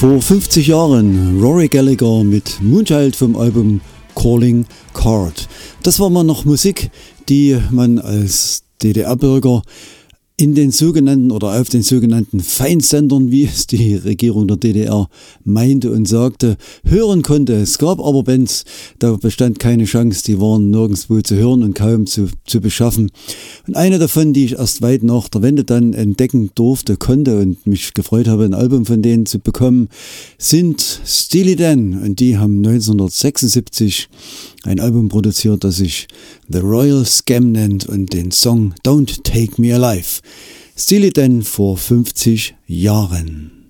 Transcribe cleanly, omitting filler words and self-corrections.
Vor 50 Jahren Rory Gallagher mit Moonchild vom Album Calling Card. Das war mal noch Musik, die man als DDR-Bürger in den sogenannten oder auf den sogenannten Feinsendern, wie es die Regierung der DDR meinte und sagte, hören konnte. Es gab aber Bands, da bestand keine Chance, die waren nirgendwo zu hören und kaum zu beschaffen. Und eine davon, die ich erst weit nach der Wende dann entdecken durfte, konnte und mich gefreut habe, ein Album von denen zu bekommen, sind Steely Dan. Und die haben 1976 ein Album produziert, das sich The Royal Scam nennt und den Song Don't Take Me Alive. Steely Dan vor 50 Jahren.